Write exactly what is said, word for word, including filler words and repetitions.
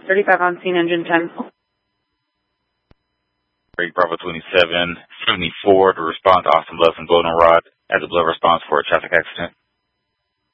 thirty-five on scene, engine ten. Break Bravo twenty-seven seventy-four to respond to Austin Bluff and Goldenrod as a blood response for a traffic accident.